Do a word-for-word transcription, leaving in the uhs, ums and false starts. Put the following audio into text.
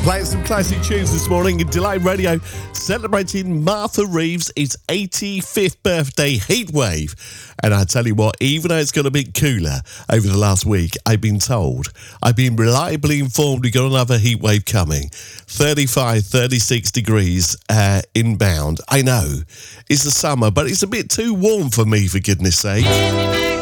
Playing some classic tunes this morning in Delay Radio, celebrating Martha Reeves' eighty-fifth birthday heatwave. And I tell you what, even though it's got a bit cooler over the last week, I've been told, I've been reliably informed we've got another heatwave coming. thirty-five, thirty-six degrees uh, inbound. I know, it's the summer, but it's a bit too warm for me, for goodness sake.